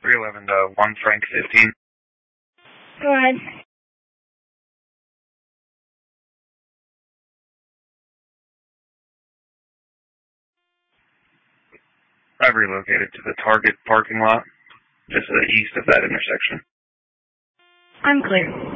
311 to 1 Frank 15. Go ahead. I've relocated to the Target parking lot, just to the east of that intersection. I'm clear.